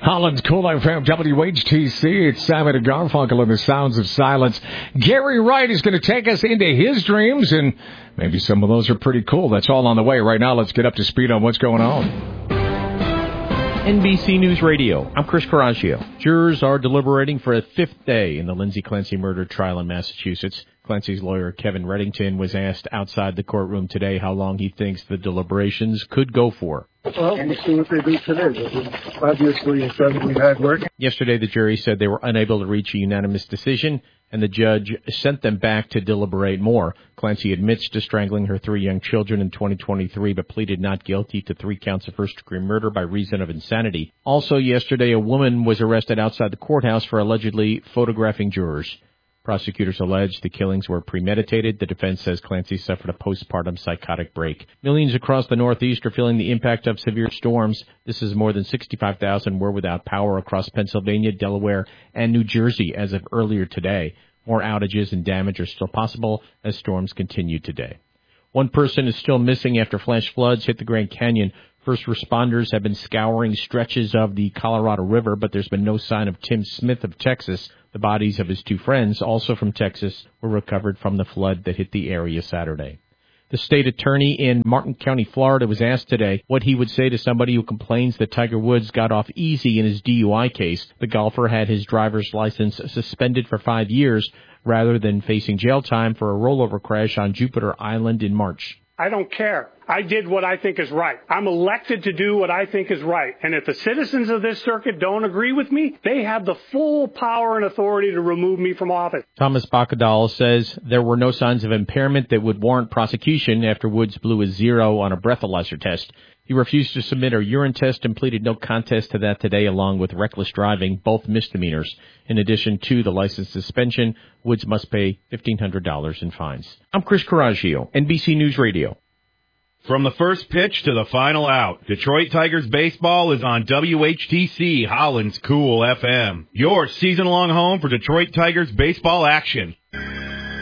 Holland's Cool FM, WHTC. It's Simon and Garfunkel and the Sounds of Silence. Gary Wright is going to take us into his dreams, and maybe some of those are pretty cool. That's all on the way. Right now, let's get up to speed on what's going on. NBC News Radio. I'm Chris Coraggio. Jurors are deliberating for a fifth day in the Lindsay Clancy murder trial in Massachusetts. Clancy's lawyer, Kevin Reddington, was asked outside the courtroom today how long he thinks the deliberations could go for. Well, we'll see what they do today. Obviously, incredibly hard work. Yesterday, the jury said they were unable to reach a unanimous decision, and the judge sent them back to deliberate more. Clancy admits to strangling her 3 young children in 2023, but pleaded not guilty to 3 counts of first-degree murder by reason of insanity. Also yesterday, a woman was arrested outside the courthouse for allegedly photographing jurors. Prosecutors allege the killings were premeditated. The defense says Clancy suffered a postpartum psychotic break. Millions across the Northeast are feeling the impact of severe storms. This is more than 65,000 were without power across Pennsylvania, Delaware, and New Jersey as of earlier today. More outages and damage are still possible as storms continue today. 1 person is still missing after flash floods hit the Grand Canyon. First responders have been scouring stretches of the Colorado River, but there's been no sign of Tim Smith of Texas. The bodies of his 2 friends, also from Texas, were recovered from the flood that hit the area Saturday. The state attorney in Martin County, Florida, was asked today what he would say to somebody who complains that Tiger Woods got off easy in his DUI case. The golfer had his driver's license suspended for 5 years rather than facing jail time for a rollover crash on Jupiter Island in March. I don't care. I did what I think is right. I'm elected to do what I think is right. And if the citizens of this circuit don't agree with me, they have the full power and authority to remove me from office. Thomas Bacadal says there were no signs of impairment that would warrant prosecution after Woods blew a 0 on a breathalyzer test. He refused to submit a urine test and pleaded no contest to that today, along with reckless driving, both misdemeanors. In addition to the license suspension, Woods must pay $1,500 in fines. I'm Chris Coraggio, NBC News Radio. From the first pitch to the final out, Detroit Tigers baseball is on WHTC, Holland's Cool FM. Your season-long home for Detroit Tigers baseball action.